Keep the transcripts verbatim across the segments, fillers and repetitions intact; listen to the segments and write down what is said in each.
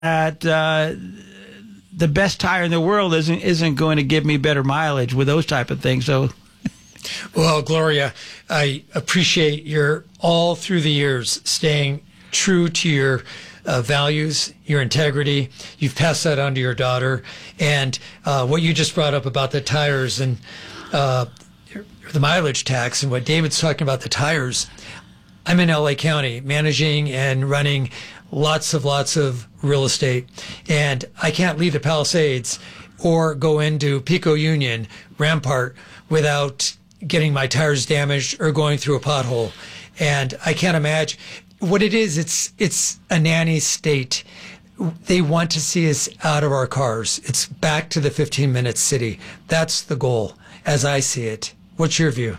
that uh, the best tire in the world isn't isn't going to give me better mileage with those type of things. So, well, Gloria, I appreciate your all through the years staying true to your uh, values, your integrity. You've passed that on to your daughter, and uh, what you just brought up about the tires and uh, the mileage tax, and what David's talking about the tires. I'm in L A County managing and running lots of lots of real estate, and I can't leave the Palisades or go into Pico Union, Rampart, without getting my tires damaged or going through a pothole. And I can't imagine what it is. It's it's a nanny state. They want to see us out of our cars. It's back to the fifteen minute city. That's the goal, as I see it. What's your view?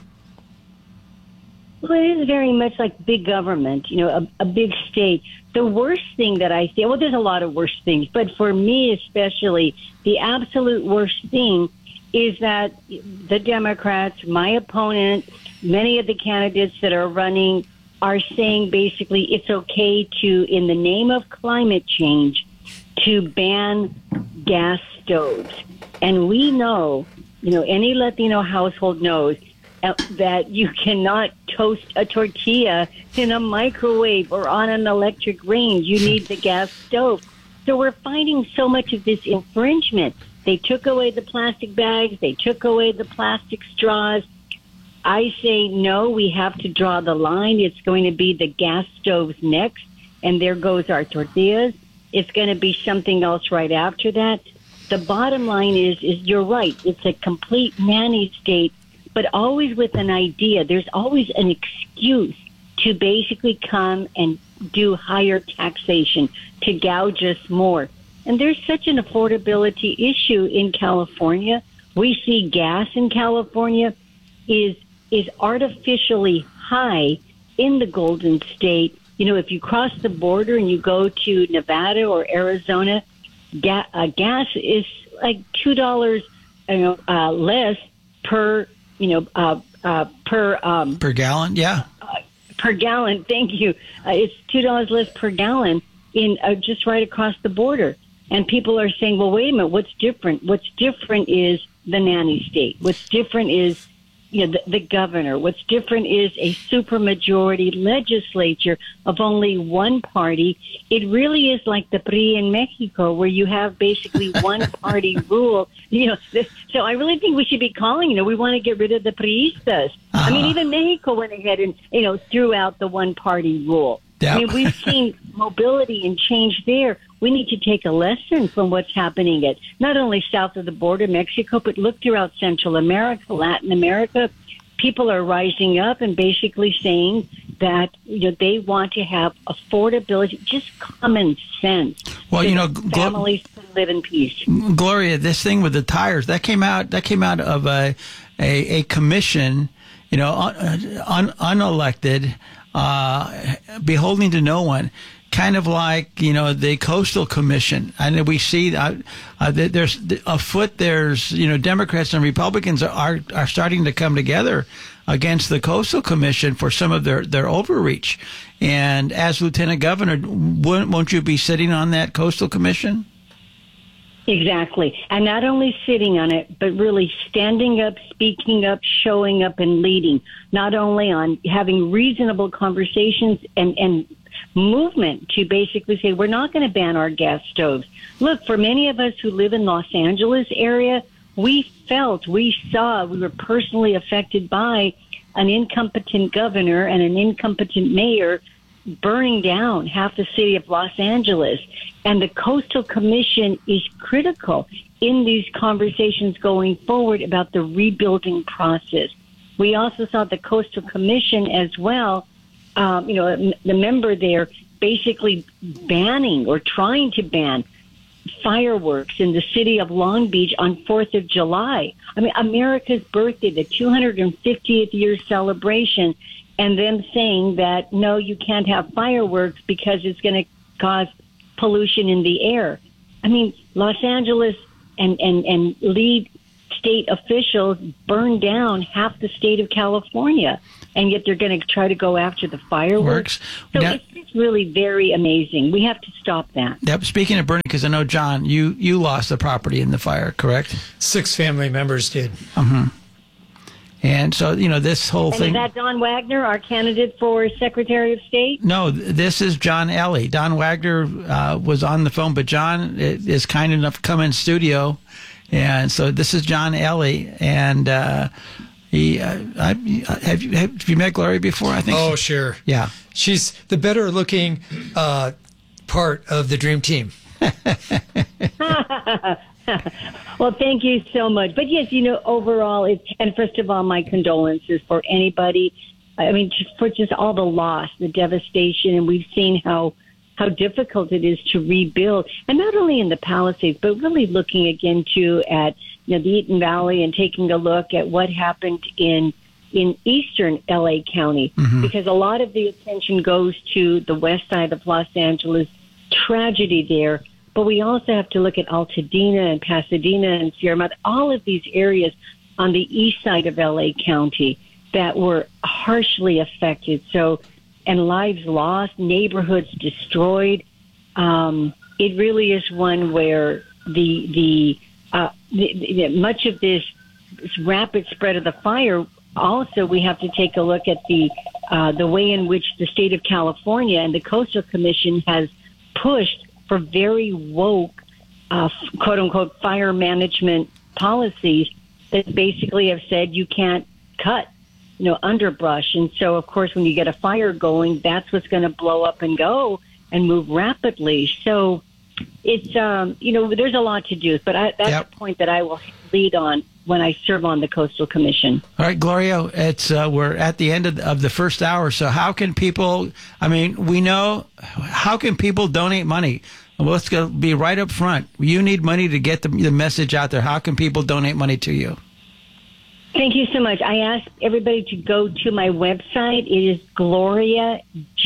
Well, it is very much like big government, you know, a, a big state. The worst thing that I see, well, there's a lot of worse things, but for me especially, the absolute worst thing is that the Democrats, my opponent, many of the candidates that are running are saying basically it's okay to, in the name of climate change, to ban gas stoves. And we know, you know, any Latino household knows that you cannot toast a tortilla in a microwave or on an electric range. You need the gas stove. So we're finding so much of this infringement. They took away the plastic bags. They took away the plastic straws. I say, no, we have to draw the line. It's going to be the gas stoves next, and there goes our tortillas. It's going to be something else right after that. The bottom line is, is you're right. It's a complete nanny state, but always with an idea. There's always an excuse to basically come and do higher taxation, to gouge us more. And there's such an affordability issue in California. We see gas in California is is artificially high in the Golden State. You know, if you cross the border and you go to Nevada or Arizona, ga- uh, gas is like two dollars you know, uh, less per you know, uh, uh, per um, per gallon, yeah, uh, per gallon. Thank you. Uh, it's two dollars less per gallon in uh, just right across the border. And people are saying, "Well, wait a minute. What's different? What's different is the nanny state. What's different is, you know, the, the governor. What's different is a supermajority legislature of only one party. It really is like the P R I in Mexico, where you have basically one party rule. You know, this, so I really think we should be calling. You know, we want to get rid of the priistas. Uh-huh. I mean, even Mexico went ahead and you know threw out the one party rule. Yep. I mean, we've seen mobility and change there. We need to take a lesson from what's happening at not only south of the border, Mexico, but look throughout Central America, Latin America. People are rising up and basically saying that you know they want to have affordability, just common sense. Well, you know, families can live in peace. Gloria, this thing with the tires that came out that came out of a a, a commission, you know, un, unelected, uh, beholding to no one. Kind of like, you know, the Coastal Commission. And we see uh, uh, there's afoot, there's, you know, Democrats and Republicans are, are starting to come together against the Coastal Commission for some of their, their overreach. And as Lieutenant Governor, won't, won't you be sitting on that Coastal Commission? Exactly. And not only sitting on it, but really standing up, speaking up, showing up, and leading. Not only on having reasonable conversations and, and movement to basically say we're not going to ban our gas stoves. Look, for many of us who live in Los Angeles area, we felt, we saw, we were personally affected by an incompetent governor and an incompetent mayor burning down half the city of Los Angeles. And the Coastal Commission is critical in these conversations going forward about the rebuilding process. We also saw the Coastal Commission as well. Um, you know, the member there basically banning or trying to ban fireworks in the city of Long Beach on fourth of July. I mean, America's birthday, the two hundred fiftieth year celebration, and them saying that, no, you can't have fireworks because it's going to cause pollution in the air. I mean, Los Angeles and, and, and lead state officials burned down half the state of California, and yet they're going to try to go after the fireworks. So now, it's just really very amazing. We have to stop that. Yep. Speaking of burning, because I know, John, you, you lost the property in the fire, correct? Six family members did. Mm-hmm. And so, you know, this whole and thing... is that Don Wagner, our candidate for Secretary of State? No, this is John Ellie. Don Wagner uh, was on the phone, but John is kind enough to come in studio. And so this is John Ellie. And uh, he, uh, I, have, you, have you met Gloria before? I think. Oh, so. sure. Yeah. She's the better looking uh, part of the dream team. Well, thank you so much. But yes, you know, overall, it's, and first of all, my condolences for anybody. I mean, just for just all the loss, the devastation, and we've seen how how difficult it is to rebuild, and not only in the Palisades, but really looking again too at you know the Eaton Valley and taking a look at what happened in in eastern L A County, mm-hmm. because a lot of the attention goes to the west side of Los Angeles, tragedy there. But we also have to look at Altadena and Pasadena and Sierra Madre, all of these areas on the east side of L A County that were harshly affected. So, and lives lost, neighborhoods destroyed. Um, it really is one where the the, uh, the, the much of this, this rapid spread of the fire. Also, we have to take a look at the uh, the way in which the state of California and the Coastal Commission has pushed for very woke, uh, quote unquote, fire management policies that basically have said you can't cut, you know, underbrush. And so, of course, when you get a fire going, that's what's going to blow up and go and move rapidly. So it's, um, you know, there's a lot to do. But I, that's yep. the point that I will lead on when I serve on the Coastal Commission. All right, Gloria, it's uh, we're at the end of the, of the first hour. So how can people, I mean, we know, how can people donate money? Well, let's go be right up front. You need money to get the, the message out there. How can people donate money to you? Thank you so much. I ask everybody to go to my website. It is gloria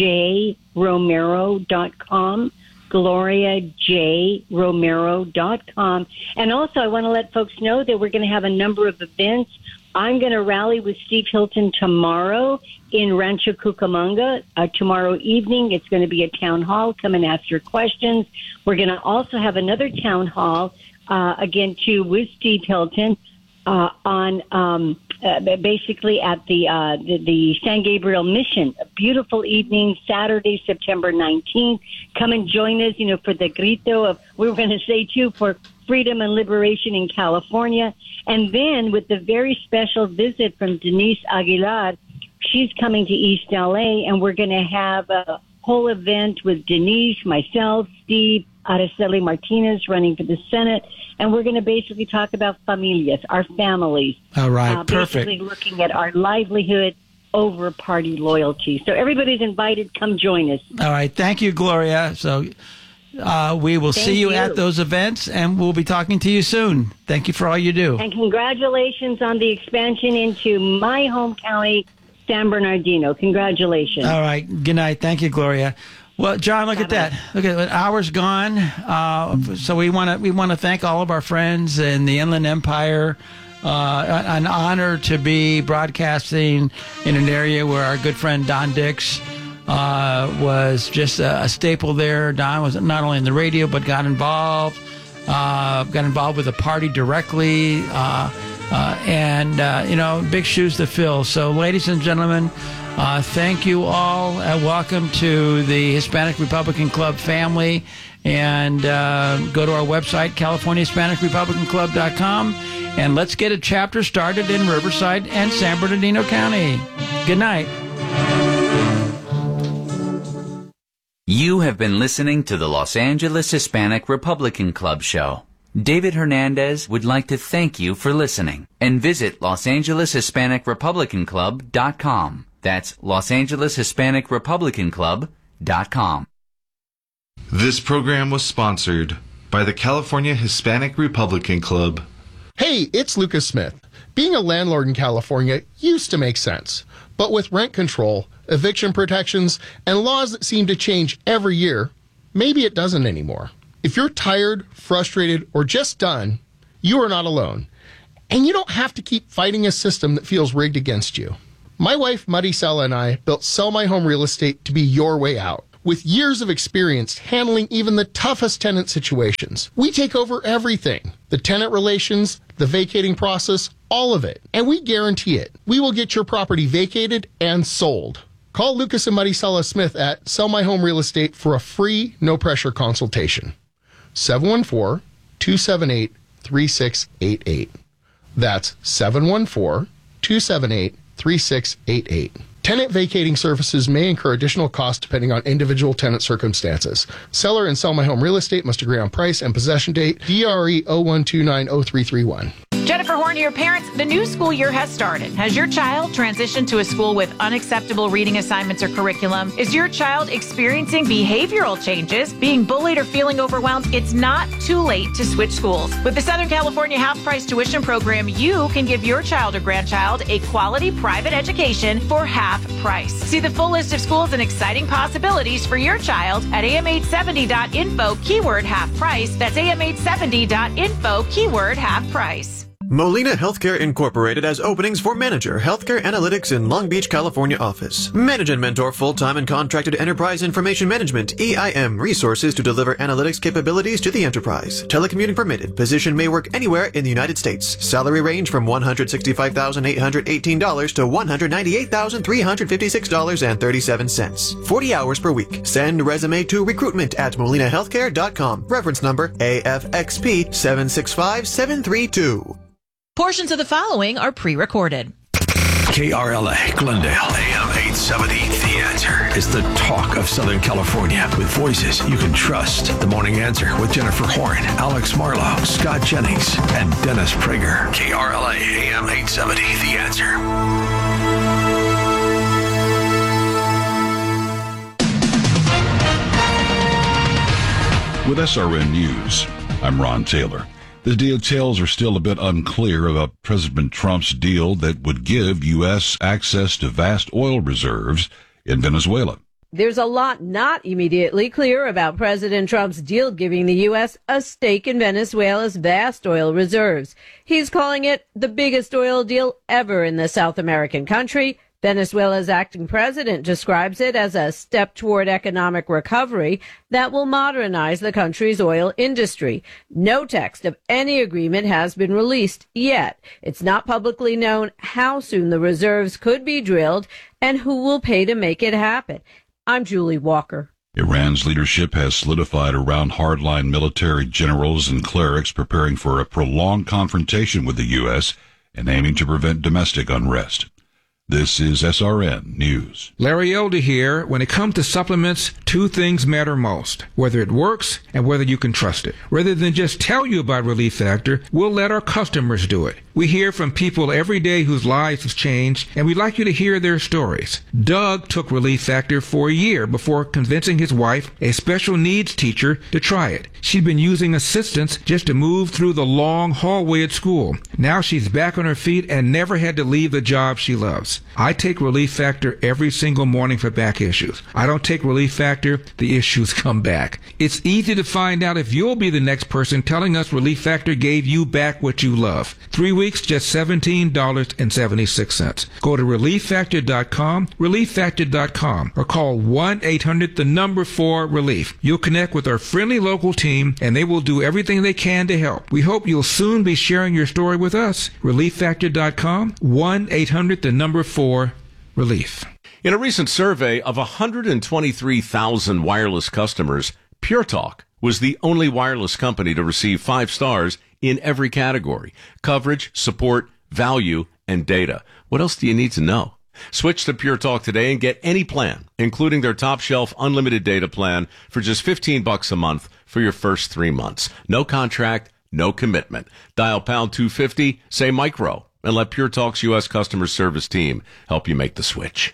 j romero dot com. gloria j romero dot com. And also, I want to let folks know that we're going to have a number of events. I'm going to rally with Steve Hilton tomorrow in Rancho Cucamonga. Uh, tomorrow evening, it's going to be a town hall. Come and ask your questions. We're going to also have another town hall, uh, again, too, with Steve Hilton uh, on um, uh, basically at the, uh, the the San Gabriel Mission. A beautiful evening, Saturday, September nineteenth. Come and join us, you know, for the grito of, we were going to say, too, for freedom and liberation in California. And then with the very special visit from Denise Aguilar, she's coming to East L A, and we're going to have a whole event with Denise, myself, Steve, Araceli Martinez running for the Senate, and we're going to basically talk about familias, our families. All right, uh, perfect. Basically looking at our livelihood over party loyalty. So everybody's invited. Come join us. All right. Thank you, Gloria. So uh, we will Thank see you, you at those events, and we'll be talking to you soon. Thank you for all you do. And congratulations on the expansion into my home county, San Bernardino. Congratulations. All right. Good night. Thank you, Gloria. Well, John, look Bye-bye. at that. Look at it. Hour's gone. Uh, so we want to we want to thank all of our friends in the Inland Empire. Uh, an honor to be broadcasting in an area where our good friend Don Dix uh, was just a, a staple there. Don was not only in the radio, but got involved, uh, got involved with the party directly, uh, uh, and, uh, you know, big shoes to fill. So, ladies and gentlemen, uh, thank you all. Uh, welcome to the Hispanic Republican Club family. And uh, go to our website, California Hispanic Republican Club dot com, and let's get a chapter started in Riverside and San Bernardino County. Good night. You have been listening to the Los Angeles Hispanic Republican Club show. David Hernandez would like to thank you for listening, and visit Los Angeles Hispanic Republican Club dot com. That's Los Angeles Hispanic Republican Club dot com. This program was sponsored by the California Hispanic Republican Club. Hey, it's Lucas Smith. Being a landlord in California used to make sense, but with rent control, eviction protections, and laws that seem to change every year, maybe it doesn't anymore. If you're tired, frustrated, or just done, you are not alone. And you don't have to keep fighting a system that feels rigged against you. My wife, Maricela, and I built Sell My Home Real Estate to be your way out. With years of experience handling even the toughest tenant situations, we take over everything. The tenant relations, the vacating process, all of it. And we guarantee it. We will get your property vacated and sold. Call Lucas and Maricela Smith at Sell My Home Real Estate for a free, no-pressure consultation. seven one four, two seven eight, three six eight eight. That's seven one four, two seven eight, three six eight eight. Tenant vacating services may incur additional costs depending on individual tenant circumstances. Seller and Sell My Home Real Estate must agree on price and possession date. D R E zero one two nine zero three three one. Jennifer Horn here, parents. The new school year has started. Has your child transitioned to a school with unacceptable reading assignments or curriculum? Is your child experiencing behavioral changes, being bullied or feeling overwhelmed? It's not too late to switch schools. With the Southern California half-price tuition program, you can give your child or grandchild a quality private education for half price. See the full list of schools and exciting possibilities for your child at A M eight seventy dot info, keyword half price. That's A M eight seventy dot info, keyword half price. Molina Healthcare Incorporated has openings for manager, healthcare analytics in Long Beach, California office. Manage and mentor full-time and contracted enterprise information management, E I M, resources to deliver analytics capabilities to the enterprise. Telecommuting permitted. Position may work anywhere in the United States. Salary range from one hundred sixty-five thousand eight hundred eighteen dollars to one hundred ninety-eight thousand three hundred fifty-six dollars and thirty-seven cents. forty hours per week. Send resume to recruitment at molina healthcare dot com. Reference number A F X P seven six five seven three two. Portions of the following are pre-recorded. K R L A, Glendale, A M eight seventy. The Answer is the talk of Southern California with voices you can trust. The Morning Answer with Jennifer Horn, Alex Marlowe, Scott Jennings, and Dennis Prager. K R L A, A M eight seventy. The Answer. With S R N News, I'm Ron Taylor. The details are still a bit unclear about President Trump's deal that would give U S access to vast oil reserves in Venezuela. There's a lot not immediately clear about President Trump's deal giving the U S a stake in Venezuela's vast oil reserves. He's calling it the biggest oil deal ever in the South American country. Venezuela's acting president describes it as a step toward economic recovery that will modernize the country's oil industry. No text of any agreement has been released yet. It's not publicly known how soon the reserves could be drilled and who will pay to make it happen. I'm Julie Walker. Iran's leadership has solidified around hardline military generals and clerics preparing for a prolonged confrontation with the U S and aiming to prevent domestic unrest. This is S R N News. Larry Elder here. When it comes to supplements, two things matter most. Whether it works and whether you can trust it. Rather than just tell you about Relief Factor, we'll let our customers do it. We hear from people every day whose lives have changed, and we'd like you to hear their stories. Doug took Relief Factor for a year before convincing his wife, a special needs teacher, to try it. She'd been using assistance just to move through the long hallway at school. Now she's back on her feet and never had to leave the job she loves. I take Relief Factor every single morning for back issues. I don't take Relief Factor, the issues come back. It's easy to find out if you'll be the next person telling us Relief Factor gave you back what you love. Three weeks, just seventeen dollars and seventy-six cents. Go to relief factor dot com, relief factor dot com, or call one eight hundred the number four relief. You'll connect with our friendly local team, and they will do everything they can to help. We hope you'll soon be sharing your story with us. relief factor dot com, one eight hundred the number four relief. In a recent survey of one hundred twenty-three thousand wireless customers, Pure Talk was the only wireless company to receive five stars in every category: coverage, support, value, and data. What else do you need to know? Switch to Pure Talk today and get any plan, including their top shelf unlimited data plan, for just fifteen bucks a month for your first three months. No contract, no commitment. Dial pound two fifty, say micro, and let Pure Talk's U S customer service team help you make the switch.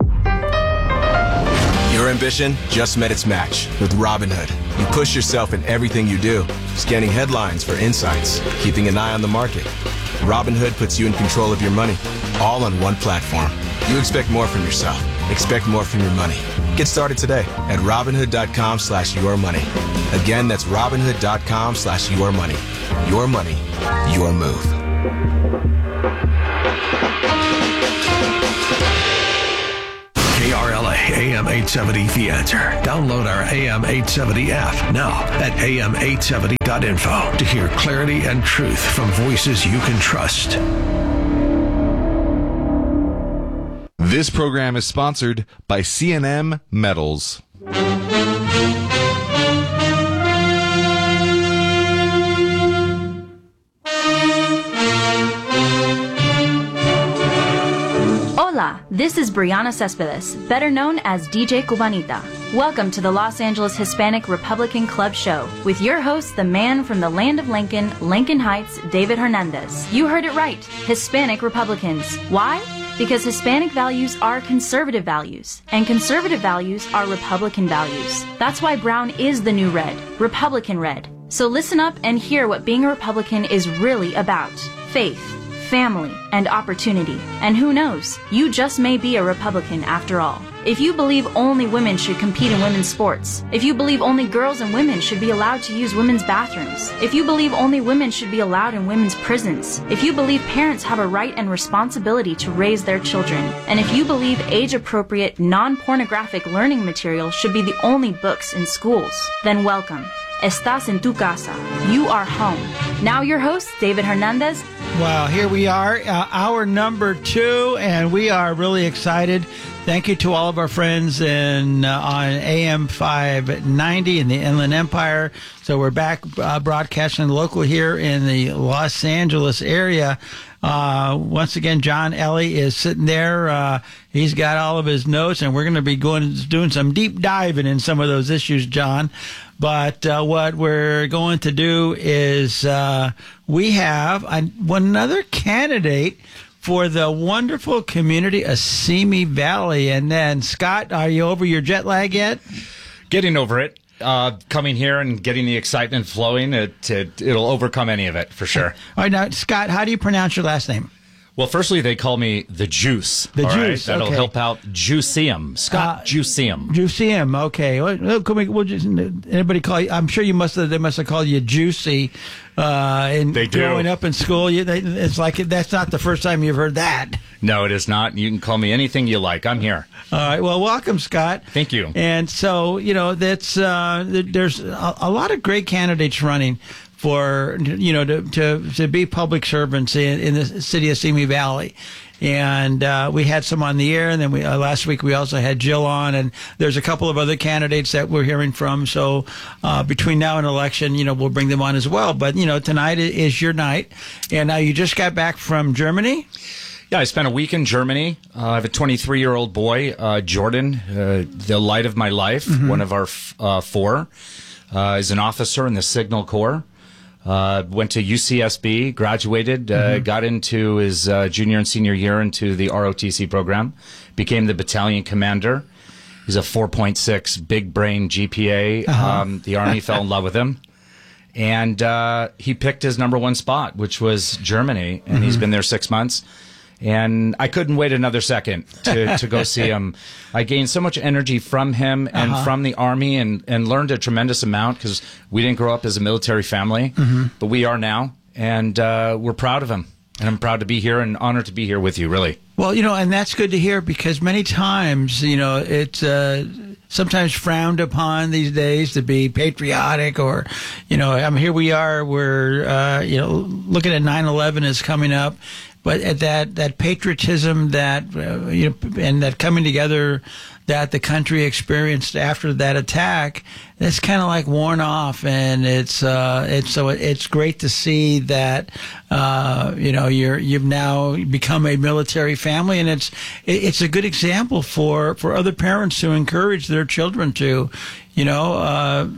Your ambition just met its match with Robinhood. You push yourself in everything you do, scanning headlines for insights, keeping an eye on the market. Robinhood puts you in control of your money, all on one platform. You expect more from yourself. Expect more from your money. Get started today at Robinhood.com slash your money. Again, that's Robinhood.com slash your money. Your money, your move. K R L A A M eight seventy The Answer. Download our A M eight seventy app now at A M eight seventy dot info to hear clarity and truth from voices you can trust. This program is sponsored by C and M Metals. Hola, this is Brianna Cespedes, better known as D J Cubanita. Welcome to the Los Angeles Hispanic Republican Club Show with your host, the man from the land of Lincoln, Lincoln Heights, David Hernandez. You heard it right, Hispanic Republicans. Why? Because Hispanic values are conservative values, and conservative values are Republican values. That's why brown is the new red, Republican red. So listen up and hear what being a Republican is really about. Faith, family, and opportunity. And who knows, you just may be a Republican after all. If you believe only women should compete in women's sports, if you believe only girls and women should be allowed to use women's bathrooms, if you believe only women should be allowed in women's prisons, if you believe parents have a right and responsibility to raise their children, and if you believe age-appropriate, non-pornographic learning material should be the only books in schools, then welcome. Estás en tu casa. You are home. Now your host, David Hernandez. Wow, here we are, uh, hour number two, and we are really excited. Thank you to all of our friends in uh, on A M five ninety in the Inland Empire. So we're back uh, broadcasting local here in the Los Angeles area. Uh, once again, John Ellie is sitting there. Uh, he's got all of his notes, and we're going to be going doing some deep diving in some of those issues, John. But uh, what we're going to do is uh, we have a, one another candidate for the wonderful community of Simi Valley. And then, Scott, are you over your jet lag yet? Getting over it. Uh, coming here and getting the excitement flowing, it, it, it'll overcome any of it, for sure. All right, now, Scott, how do you pronounce your last name? Well, firstly, they call me the Juice. The all Juice, right? That'll okay. help out Juiceum. Scott Uh, Juiceum. Juiceum, okay. Well, can we, we'll just, anybody call you? I'm sure you must have. They must have called you Juicy. Uh, and They do. growing up in school, you, they, it's like that's not the first time you've heard that. No, it is not. You can call me anything you like. I'm here. All right. Well, welcome, Scott. Thank you. And so, you know, that's uh, there's a, a lot of great candidates running for, you know, to to, to be public servants in, in the city of Simi Valley. And uh, we had some on the air, and then we uh, last week we also had Jill on, and there's a couple of other candidates that we're hearing from. So uh, between now and election, you know, we'll bring them on as well. But, you know, tonight is your night, and now you just got back from Germany. Yeah, I spent a week in Germany. Uh, I have a twenty-three-year-old boy, uh, Jordan, uh, the light of my life, Mm-hmm. one of our f- uh, four. Uh, is an officer in the Signal Corps. Uh, went to U C S B, graduated, uh, Mhm. got into his uh, junior and senior year into the R O T C program, became the battalion commander. He's a four point six big brain G P A. Uh-huh. Um, the Army fell in love with him. And uh, he picked his number one spot, which was Germany. And he's Mhm. been there six months. And I couldn't wait another second to, to go see him. I gained so much energy from him and Uh-huh. from the Army, and, and learned a tremendous amount, because we didn't grow up as a military family, Mhm. but we are now. And uh, we're proud of him. And I'm proud to be here and honored to be here with you, really. Well, you know, and that's good to hear, because many times, you know, it's uh, sometimes frowned upon these days to be patriotic, or, you know, I mean, here we are, we're, uh, you know, looking at nine eleven is coming up, but at that, that patriotism that, uh, you know, and that coming together that the country experienced after that attack, it's kind of like worn off, and it's uh, it's so it's great to see that uh, you know you're you've now become a military family, and it's it's a good example for for other parents to encourage their children to, you know. Uh,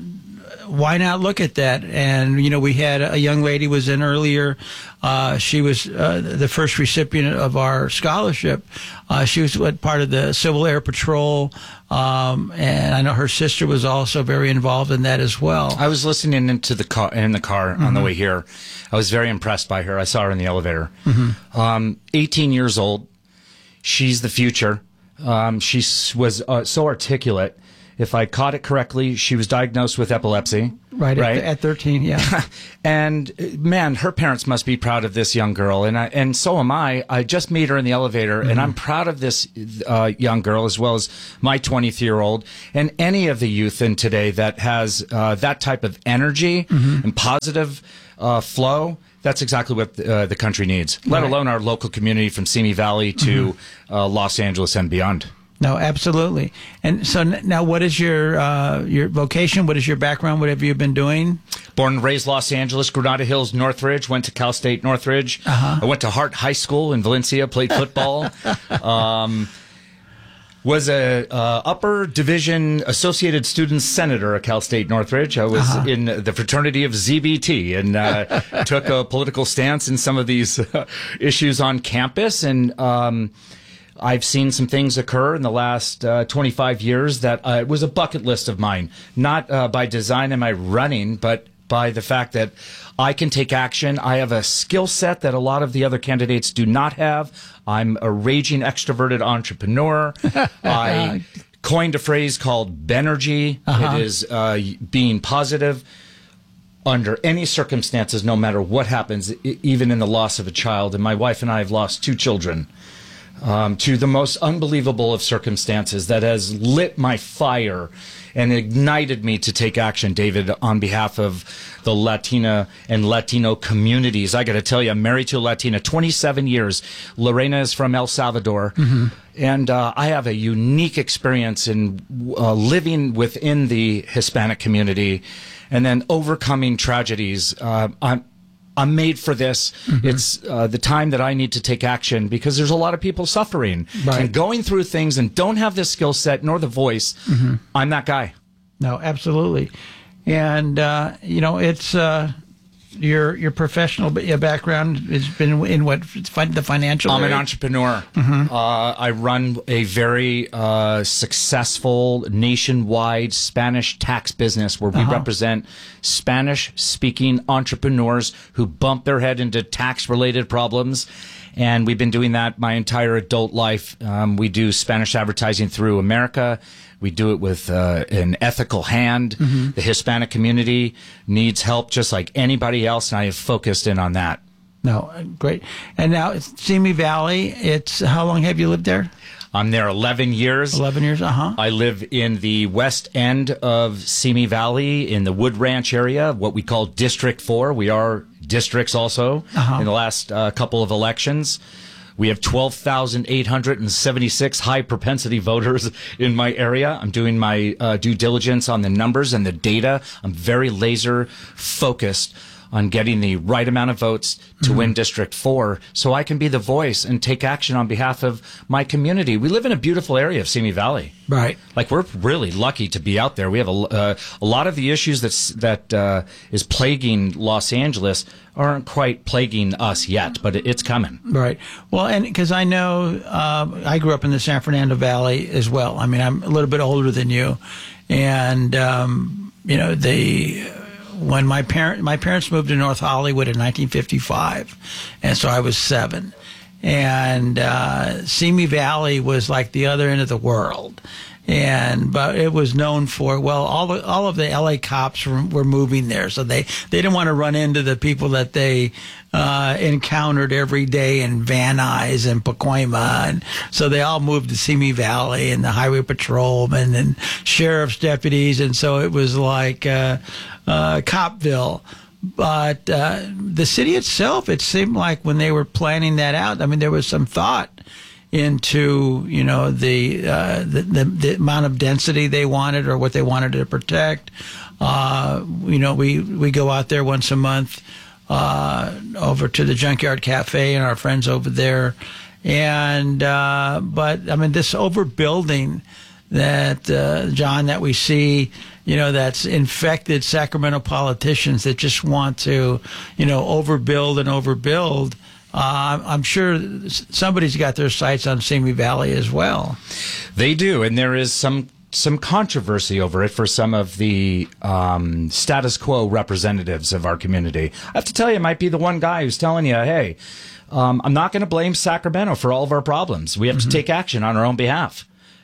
why not look at that? And, you know, we had a young lady was in earlier. Uh, she was uh, the first recipient of our scholarship. Uh, she was what, part of the Civil Air Patrol. Um, and I know her sister was also very involved in that as well. I was listening into the car, in the car on the Mhm. way here. I was very impressed by her. I saw her in the elevator. Mhm. Um, eighteen years old. She's the future. Um, she s- was uh, so articulate If I caught it correctly, she was diagnosed with epilepsy. Right, right? At, at thirteen, yeah. And man, her parents must be proud of this young girl, and I, and so am I. I just meet her in the elevator, mm-hmm. and I'm proud of this uh, young girl as well as my twenty-three-year-old and any of the youth in today that has uh, that type of energy mm-hmm. and positive uh, flow. That's exactly what uh, the country needs, let right. alone our local community from Simi Valley to mm-hmm. uh, Los Angeles and beyond. No, absolutely. And so now, what is your uh, your vocation? What is your background? What have you been doing? Born and raised Los Angeles, Granada Hills, Northridge. Went to Cal State Northridge. Uh-huh. I went to Hart High School in Valencia. Played football. um, was a uh, upper division Associated Student Senator at Cal State Northridge. I was uh-huh. in the fraternity of Z B T and uh, took a political stance in some of these uh, issues on campus. And um, I've seen some things occur in the last uh, twenty-five years that uh, it was a bucket list of mine. Not uh, by design am I running, but by the fact that I can take action. I have a skill set that a lot of the other candidates do not have. I'm a raging extroverted entrepreneur. I coined a phrase called Benergy. Uh-huh. It is uh, being positive under any circumstances, no matter what happens, even in the loss of a child. And my wife and I have lost two children. Um, to the most unbelievable of circumstances that has lit my fire and ignited me to take action, David, on behalf of the Latina and Latino communities. I got to tell you, I'm married to a Latina, twenty-seven years. Lorena is from El Salvador. Mm-hmm. And uh, I have a unique experience in uh, living within the Hispanic community and then overcoming tragedies. Uh, I'm I'm made for this. Mm-hmm. It's uh, the time that I need to take action because there's a lot of people suffering right. and going through things and don't have the skill set nor the voice. Mm-hmm. I'm that guy. No, absolutely. And, uh, you know, it's uh, your your professional background has been in what, the financial I'm area? An entrepreneur. Mm-hmm. Uh, I run a very uh, successful nationwide Spanish tax business where we uh-huh. represent Spanish-speaking entrepreneurs who bump their head into tax-related problems. And we've been doing that my entire adult life. Um, we do Spanish advertising through America. We do it with uh, an ethical hand. Mm-hmm. The Hispanic community needs help just like anybody else, and I have focused in on that. No, great. And now it's Simi Valley. It's how long have you lived there? I'm there eleven years. eleven years, uh-huh. I live in the west end of Simi Valley in the Wood Ranch area, what we call District four. We are districts also uh-huh. in the last uh, couple of elections. We have twelve thousand eight hundred seventy-six high propensity voters in my area. I'm doing my uh, due diligence on the numbers and the data. I'm very laser focused on getting the right amount of votes to mm-hmm. win District four so I can be the voice and take action on behalf of my community. We live in a beautiful area of Simi Valley. Right. Like, we're really lucky to be out there. We have a, uh, a lot of the issues that's, that uh, is plaguing Los Angeles aren't quite plaguing us yet, but it's coming. Right. Well, and because I know uh, I grew up in the San Fernando Valley as well. I mean, I'm a little bit older than you. And, um, you know, they... When my parent, my parents moved to North Hollywood in nineteen fifty-five, and so I was seven. And uh, Simi Valley was like the other end of the world, and but it was known for well, all the, all of the L A cops were, were moving there, so they they didn't want to run into the people that they uh, encountered every day in Van Nuys and Pacoima, and so they all moved to Simi Valley, and the highway patrolmen and sheriff's deputies, and so it was like. Uh, Uh, Copville, but uh, the city itself, it seemed like when they were planning that out, I mean, there was some thought into, you know, the, uh, the, the, the amount of density they wanted or what they wanted to protect. Uh, you know, we, we go out there once a month uh, over to the Junkyard Cafe and our friends over there. And, uh, but, I mean, this overbuilding that, uh, John, that we see, you know, that's infected Sacramento politicians that just want to, you know, overbuild and overbuild. Uh, I'm sure somebody's got their sights on Simi Valley as well. They do, and there is some some controversy over it for some of the um, status quo representatives of our community. I have to tell you, it might be the one guy who's telling you, hey, um, I'm not going to blame Sacramento for all of our problems. We have mm-hmm. to take action on our own behalf.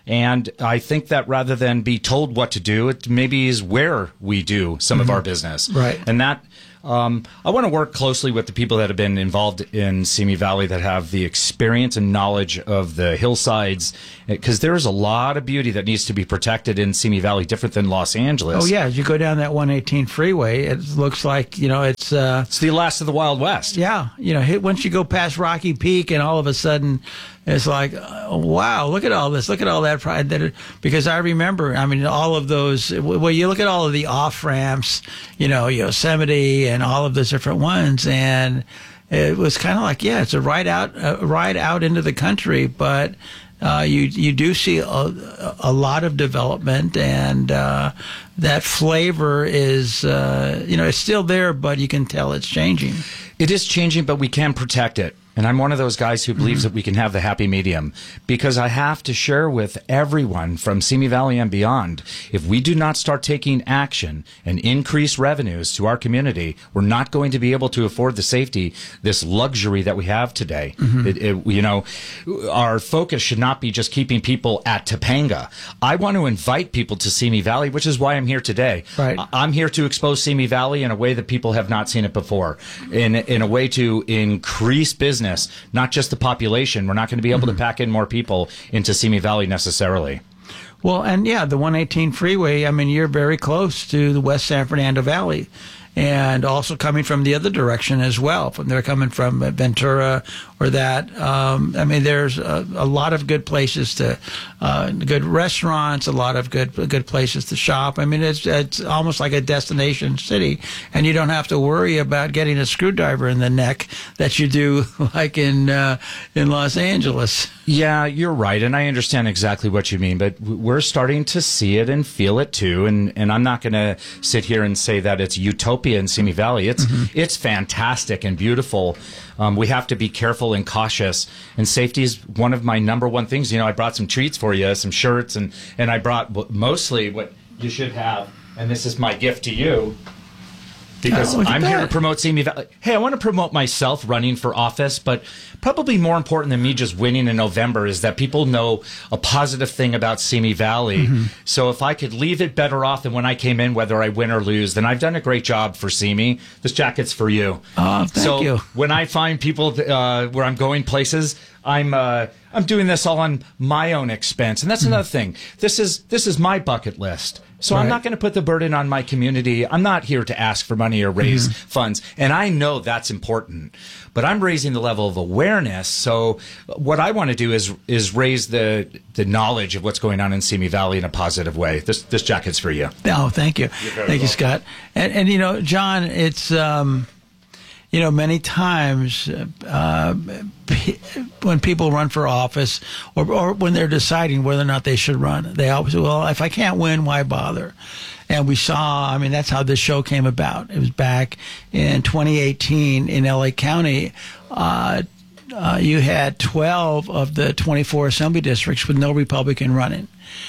And I think that rather than be told what to do, it maybe is where we do some mm-hmm. of our business. Right. And that, um, I want to work closely with the people that have been involved in Simi Valley that have the experience and knowledge of the hillsides, because there's a lot of beauty that needs to be protected in Simi Valley, different than Los Angeles. Oh, yeah. As you go down that one eighteen freeway, it looks like, you know, it's... Uh, it's the last of the Wild West. Yeah. You know, hit, once you go past Rocky Peak and all of a sudden... It's like, oh, wow, look at all this. Look at all that pride. That it, because I remember, I mean, all of those, well, you look at all of the off ramps, you know, Yosemite and all of those different ones. And it was kind of like, yeah, it's a ride out, a ride out into the country. But uh, you, you do see a, a lot of development, and uh, that flavor is, uh, you know, it's still there, but you can tell it's changing. It is changing, but we can protect it. And I'm one of those guys who believes mm-hmm. that we can have the happy medium, because I have to share with everyone from Simi Valley and beyond, if we do not start taking action and increase revenues to our community, we're not going to be able to afford the safety, this luxury that we have today. Mm-hmm. It, it, you know, our focus should not be just keeping people at Topanga. I want to invite people to Simi Valley, which is why I'm here today. Right. I'm here to expose Simi Valley in a way that people have not seen it before, in, in a way to increase business. Not just the population. We're not going to be able mm-hmm. to pack in more people into Simi Valley necessarily. Well, and yeah, the one eighteen freeway, I mean, you're very close to the West San Fernando Valley. And also coming from the other direction as well. From they're coming from Ventura or that. Um, I mean, there's a, a lot of good places to, uh, good restaurants, a lot of good good places to shop. I mean, it's it's almost like a destination city, and you don't have to worry about getting a screwdriver in the neck that you do like in uh, in Los Angeles. Yeah, you're right, and I understand exactly what you mean, but we're starting to see it and feel it too. And and I'm not going to sit here and say that it's utopia in Simi Valley. It's mm-hmm. it's fantastic and beautiful. Um, we have to be careful and cautious, and safety is one of my number one things. You know, I brought some treats for you, some shirts, and and I brought mostly what you should have, and this is my gift to you. Because oh, I'm here to promote Simi Valley. Hey, I want to promote myself running for office, but probably more important than me just winning in November is that people know a positive thing about Simi Valley. Mm-hmm. So if I could leave it better off than when I came in, whether I win or lose, then I've done a great job for Simi. This jacket's for you. Oh, thank so you. When I find people uh, where I'm going places, I'm uh, I'm doing this all on my own expense, and that's mm-hmm. another thing. This is this is my bucket list. So right. I'm not going to put the burden on my community. I'm not here to ask for money or raise mm-hmm. funds. And I know that's important. But I'm raising the level of awareness. So what I want to do is is raise the the knowledge of what's going on in Simi Valley in a positive way. This this jacket's for you. Oh, thank you. Thank welcome. you, Scott. And, and, you know, John, it's... Um, You know, many times uh, p- when people run for office or, or when they're deciding whether or not they should run, they always say, well, if I can't win, why bother? And we saw, I mean, that's how this show came about. It was back in twenty eighteen in L A County. Uh, uh, you had twelve of the twenty-four assembly districts with no Republican running.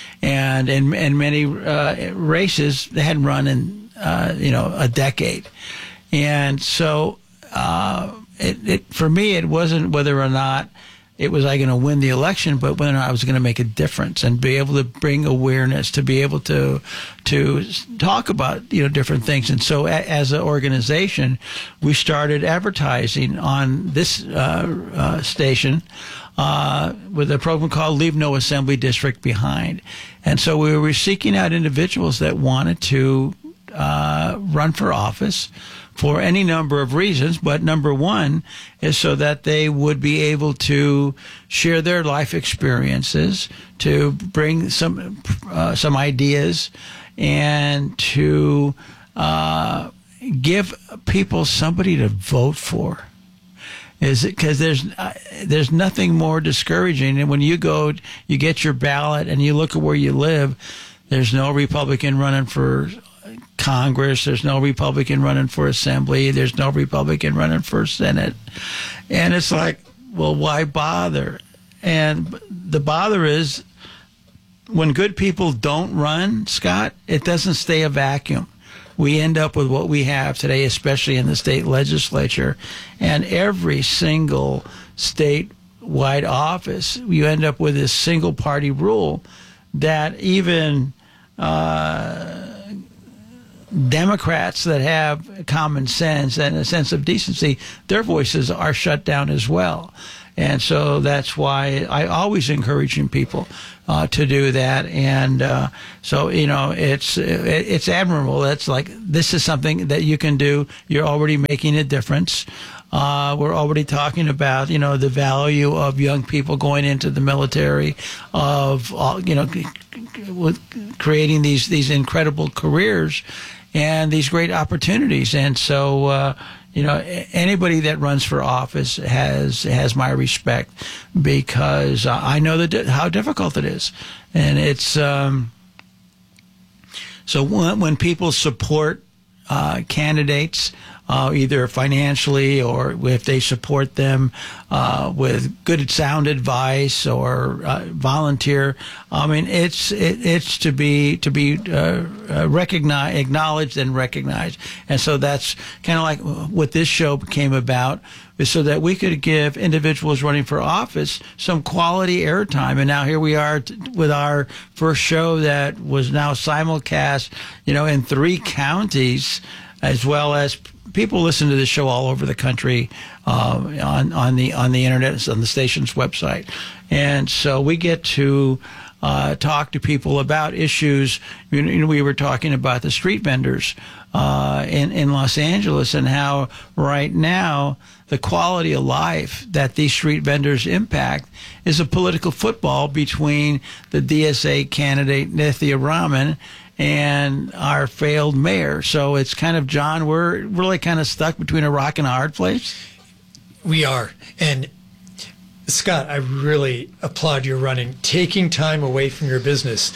And in, in many uh, races, they hadn't run in, uh, you know, a decade. And so... Uh, it, it, for me, it wasn't whether or not it was I going to win the election, but whether or not I was going to make a difference and be able to bring awareness, to be able to to talk about, you know, different things. And so, a, as an organization, we started advertising on this uh, uh, station uh, with a program called "Leave No Assembly District Behind." And so, we were seeking out individuals that wanted to uh, run for office for any number of reasons, but number one is so that they would be able to share their life experiences, to bring some uh, some ideas, and to uh, give people somebody to vote for. Is it because there's uh, there's nothing more discouraging, and when you go, you get your ballot, and you look at where you live, there's no Republican running for Congress, there's no Republican running for Assembly, there's no Republican running for Senate. And it's like, well, why bother? And the bother is when good people don't run, Scott, it doesn't stay a vacuum. We end up with what we have today, especially in the state legislature. And every single statewide office, you end up with this single party rule that even uh, Democrats that have common sense and a sense of decency, their voices are shut down as well. And so that's why I always encouraging people uh, to do that. And uh, so, you know, it's it's admirable. That's like, this is something that you can do. You're already making a difference. Uh, we're already talking about, you know, the value of young people going into the military, of, uh, you know, with creating these, these incredible careers and these great opportunities. And so, uh, you know, anybody that runs for office has has my respect, because I know that how difficult it is. And it's, um, so when, when people support uh, candidates, Uh, either financially or if they support them uh, with good sound advice or uh, volunteer. I mean, it's it, it's to be to be uh, uh, recognized, acknowledged, and recognized. And so that's kind of like what this show came about, is so that we could give individuals running for office some quality airtime. And now here we are t- with our first show that was now simulcast, you know, in three counties, as well as people listen to this show all over the country uh, on on the on the internet, on the station's website, and so we get to uh, talk to people about issues. You know, we were talking about the street vendors uh, in in Los Angeles, and how right now the quality of life that these street vendors impact is a political football between the D S A candidate Nithya Raman and our failed mayor. So it's kind of, John, we're really kind of stuck between a rock and a hard place. We are. And Scott, I really applaud your running, taking time away from your business.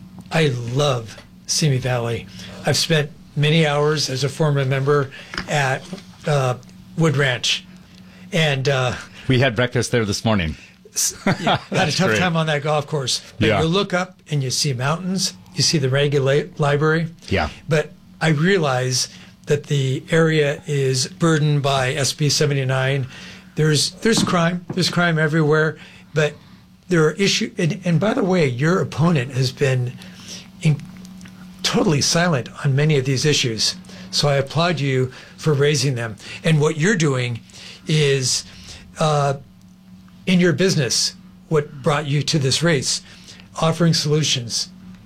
I love Simi Valley. I've spent many hours as a former member at uh, Wood Ranch. And uh, we had breakfast there this morning. Yeah, had a tough great. time on that golf course. But Yeah. you look up and you see mountains, you see the Regula- Library. Yeah. But I realize that the area is burdened by S B seventy-nine. There's there's crime. There's crime everywhere. But there are issues. And, and by the way, your opponent has been in, totally silent on many of these issues. So I applaud you for raising them. And what you're doing is, uh, in your business, what brought you to this race, offering solutions.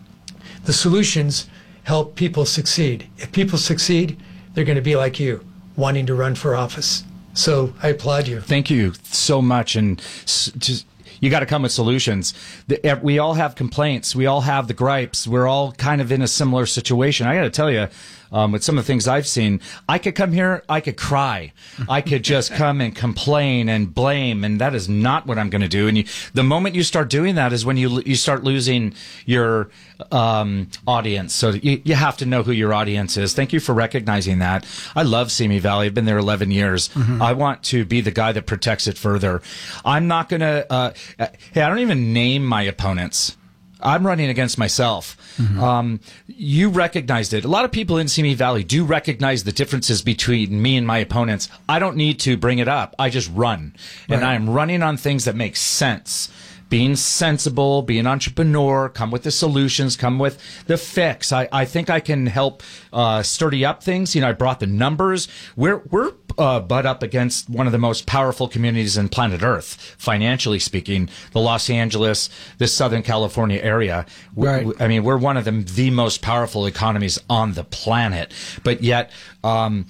The solutions help people succeed. If people succeed, they're going to be like you, wanting to run for office. So I applaud you. Thank you so much. And s- just, you got to come with solutions. The, ev- we all have complaints. We all have the gripes. We're all kind of in a similar situation. I got to tell you, um, with some of the things I've seen, I could come here, I could cry. I could just come and complain and blame, and that is not what I'm going to do. And you, the moment you start doing that is when you you start losing your um, audience. So you, you have to know who your audience is. Thank you for recognizing that. I love Simi Valley. I've been there eleven years. Mm-hmm. I want to be the guy that protects it further. I'm not going to, uh, hey, I don't even name my opponents. I'm running against myself. Mm-hmm. Um, you recognized it. A lot of people in Simi Valley do recognize the differences between me and my opponents. I don't need to bring it up. I just run. Right. And I am running on things that make sense. Being sensible, be an entrepreneur, come with the solutions, come with the fix. I, I think I can help uh, sturdy up things. You know, I brought the numbers. We're we're uh, butt up against one of the most powerful communities in planet Earth, financially speaking. The Los Angeles, the Southern California area. We, Right. we- I mean, we're one of the the most powerful economies on the planet. But yet, um,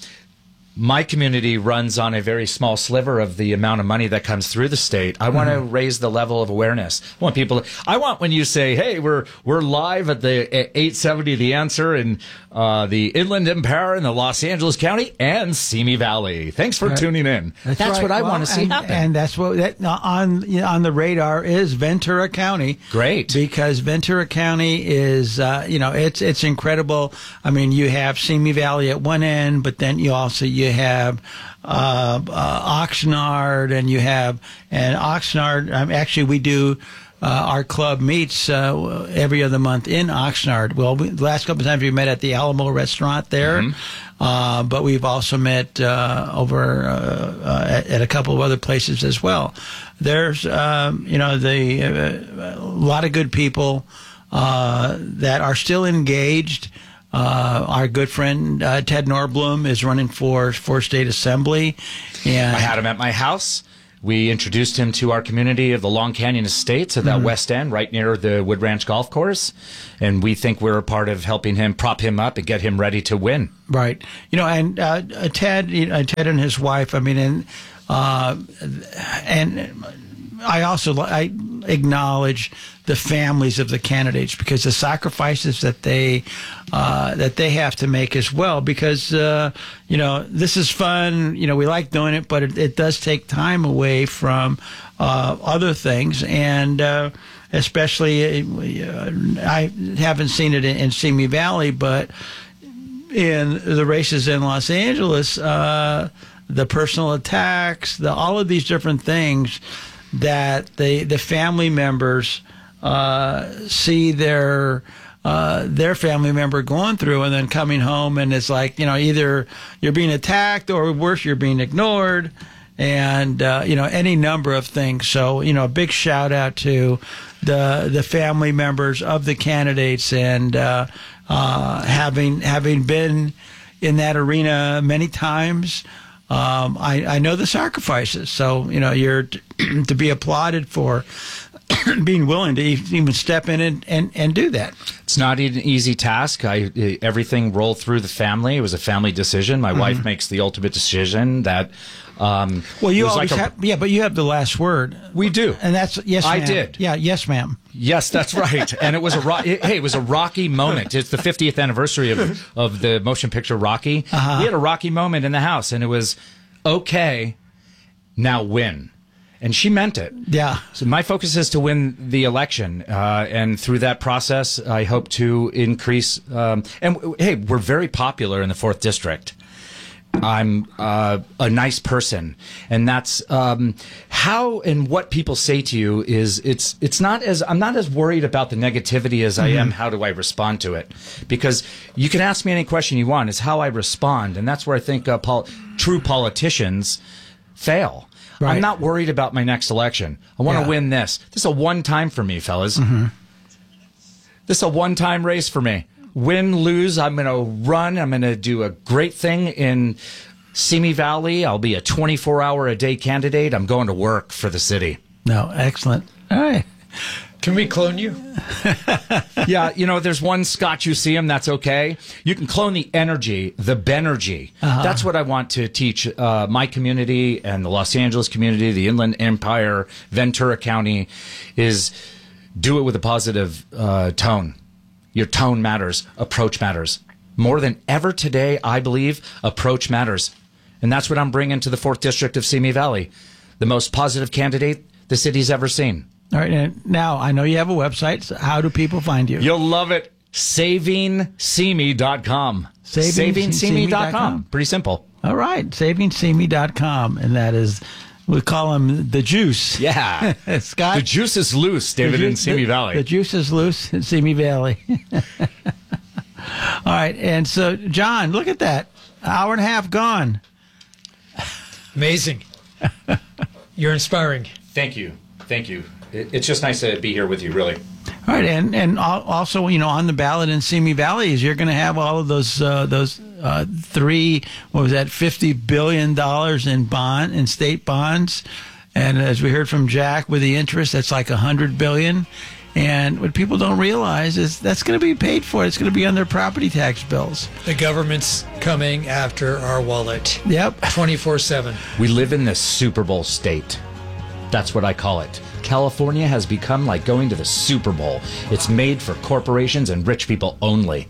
my community runs on a very small sliver of the amount of money that comes through the state. I want to Mm-hmm. raise the level of awareness. I want people. I want when you say, "Hey, we're we're live at the at eight seventy The Answer in uh, the Inland Empire in the Los Angeles County and Simi Valley." Thanks for Right. tuning in. That's, right. what I Well, want to see and, happen. And that's what that on you know, on the radar is Ventura County. Great, because Ventura County is uh, you know it's it's incredible. I mean, you have Simi Valley at one end, but then you also you have uh, uh, Oxnard, and you have and Oxnard. Um, actually, we do. Uh, our club meets uh, every other month in Oxnard. Well, we, the last couple of times we met at the Alamo restaurant there, Mm-hmm. uh, but we've also met uh, over uh, uh, at, at a couple of other places as well. There's, um, you know, the uh, a lot of good people. uh, that are still engaged. Uh, our good friend uh, Ted Norblum is running for for state assembly, and I had him at my house. We introduced him to our community of the Long Canyon Estates at that Mhm. West End, right near the Wood Ranch Golf Course, and we think we're a part of helping him prop him up and get him ready to win. Right. You know, and uh, Ted, you know, Ted and his wife. I mean, and uh, and I also I acknowledge the families of the candidates, because the sacrifices that they uh, that they have to make as well. Because uh, you know, this is fun. You know, we like doing it, but it, it does take time away from uh, other things, and uh, especially uh, I haven't seen it in, in Simi Valley, but in the races in Los Angeles, uh, the personal attacks, the all of these different things that the the family members uh, see their uh, their family member going through, and then coming home, and it's like, you know, either you're being attacked or worse, you're being ignored, and uh, you know, any number of things. So, you know, a big shout out to the the family members of the candidates, and uh, uh, having having been in that arena many times. Um, I, I know the sacrifices, so, you know, you're t- to be applauded for being willing to even step in and, and, and do that. It's not an easy task. I everything rolled through the family. It was a family decision. My Mhm. wife makes the ultimate decision that. Um, Well, you it was always like a- have, yeah, but you have the last word. We do, and that's yes. I ma'am. did. Yeah, yes, ma'am. Yes, that's right. And it was a ro- it, hey, it was a rocky moment. It's the fiftieth anniversary of of the motion picture Rocky. Uh-huh. We had a rocky moment in the house, and it was okay. Now win. And she meant it. Yeah. So my focus is to win the election, uh, and through that process, I hope to increase. Um, and w- hey, we're very popular in the fourth district. I'm uh, a nice person, and that's um, how and what people say to you is it's it's not as I'm not as worried about the negativity as I am how do I respond to it, because you can ask me any question you want. It's how I respond, and that's where I think uh, pol- true politicians fail. Right. I'm not worried about my next election. I want to Yeah. win this. This is a one time for me, fellas. Mhm. This is a one time race for me. Win, lose, I'm going to run. I'm going to do a great thing in Simi Valley. I'll be a twenty-four hour a day candidate. I'm going to work for the city. No, excellent. All right. Can we clone you? Yeah, you know, there's one Scotch you see him, that's okay. You can clone the energy, the Benergy. Uh-huh. That's what I want to teach uh, my community and the Los Angeles community, the Inland Empire, Ventura County, is do it with a positive uh, tone. Your tone matters. Approach matters. More than ever today, I believe, approach matters. And that's what I'm bringing to the fourth District of Simi Valley. The most positive candidate the city's ever seen. All right. And now, I know you have a website. So how do people find you? You'll love it. saving simi dot com. saving simi dot com. Pretty simple. All right. saving simi dot com. And that is, we call him the juice. Yeah. Scott? The juice is loose, David, The in ju- Simi the- Valley. The juice is loose in Simi Valley. All right. And so, John, look at that. Hour and a half gone. Amazing. You're inspiring. Thank you. Thank you. It- It's just nice to be here with you, really. All right, and and al- also, you know, on the ballot in Simi Valley is you're going to have all of those uh, those uh, three, what was that, fifty billion dollars in bond in state bonds, and as we heard from Jack, with the interest, that's like a hundred billion. And what people don't realize is that's going to be paid for. It's going to be on their property tax bills. The government's coming after our wallet. Yep, twenty-four seven. We live in the Super Bowl state. That's what I call it. California has become like going to the Super Bowl. It's made for corporations and rich people only.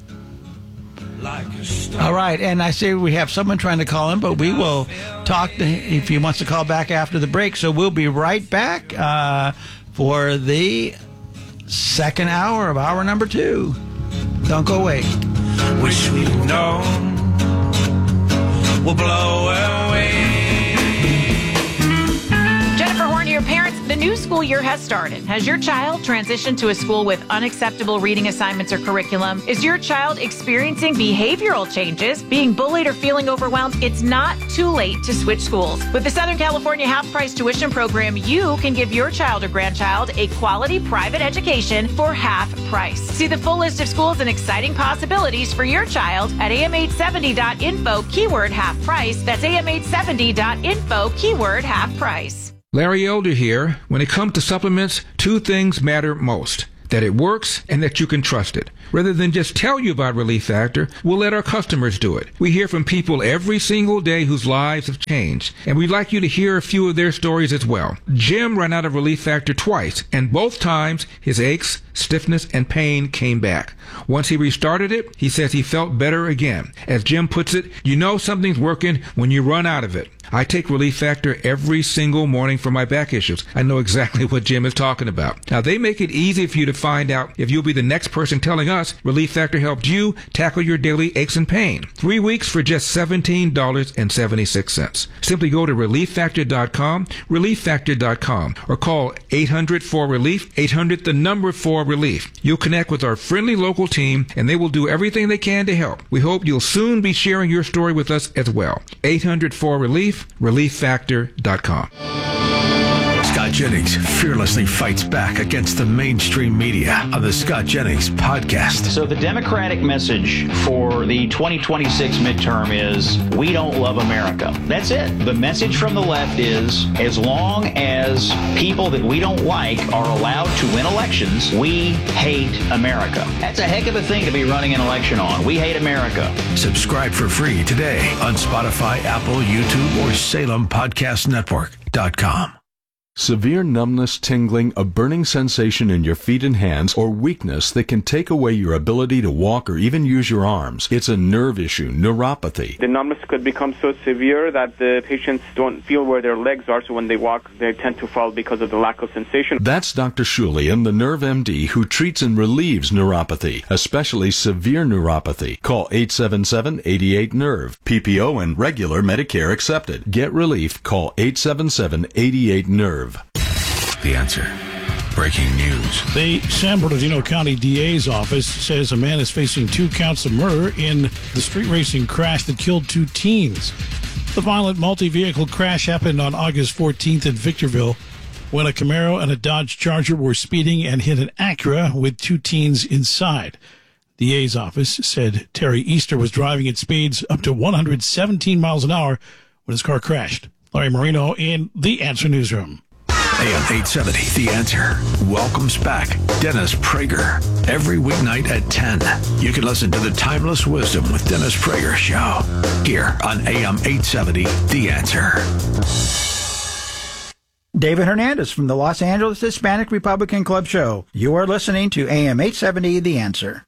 All right, and I say we have someone trying to call in, but we will talk to him if he wants to call back after the break. So we'll be right back uh, for the second hour of hour number two. Don't go away. Wish we'd known we'll blow away. Jennifer Horn, your parents, the new school year has started. Has your child transitioned to a school with unacceptable reading assignments or curriculum? Is your child experiencing behavioral changes, being bullied or feeling overwhelmed? It's not too late to switch schools. With the Southern California half-price tuition program, you can give your child or grandchild a quality private education for half price. See the full list of schools and exciting possibilities for your child at A M eight seventy dot info, keyword half price. That's A M eight seventy dot info, keyword half price. Larry Elder here. When it comes to supplements, two things matter most: that it works and that you can trust it. Rather than just tell you about Relief Factor, we'll let our customers do it. We hear from people every single day whose lives have changed, and we'd like you to hear a few of their stories as well. Jim ran out of Relief Factor twice, and both times his aches, stiffness, and pain came back. Once he restarted it, he says he felt better again. As Jim puts it, you know something's working when you run out of it. I take Relief Factor every single morning for my back issues. I know exactly what Jim is talking about. Now, they make it easy for you to find out if you'll be the next person telling us Relief Factor helped you tackle your daily aches and pain. Three weeks for just seventeen dollars and seventy-six cents. Simply go to relief factor dot com, relief factor dot com, or call eight hundred four relief, eight hundred the number four relief. You'll connect with our friendly local team, and they will do everything they can to help. We hope you'll soon be sharing your story with us as well. eight hundred four relief, relief factor dot com. Scott Jennings fearlessly fights back against the mainstream media on the Scott Jennings podcast. So the Democratic message for the twenty twenty-six midterm is, we don't love America. That's it. The message from the left is, as long as people that we don't like are allowed to win elections, we hate America. That's a heck of a thing to be running an election on. We hate America. Subscribe for free today on Spotify, Apple, YouTube, or Salem Podcast Network dot com. Severe numbness, tingling, a burning sensation in your feet and hands, or weakness that can take away your ability to walk or even use your arms. It's a nerve issue, neuropathy. The numbness could become so severe that the patients don't feel where their legs are, so when they walk, they tend to fall because of the lack of sensation. That's Doctor Shulian, the Nerve M D, who treats and relieves neuropathy, especially severe neuropathy. Call eight seven seven, eight eight, nerve. P P O and regular Medicare accepted. Get relief. Call eight seven seven, eight eight, nerve. The Answer. Breaking news. The San Bernardino County D A's office says a man is facing two counts of murder in the street racing crash that killed two teens. The violent multi-vehicle crash happened on August fourteenth in Victorville when a Camaro and a Dodge Charger were speeding and hit an Acura with two teens inside. The D A's office said Terry Easter was driving at speeds up to one hundred seventeen miles an hour when his car crashed. Larry Marino in The Answer Newsroom. A M eight seventy, The Answer, welcomes back Dennis Prager. Every weeknight at ten, you can listen to the Timeless Wisdom with Dennis Prager show here on A M eight seventy, The Answer. David Hernandez from the Los Angeles Hispanic Republican Club show. You are listening to A M eight seventy, The Answer.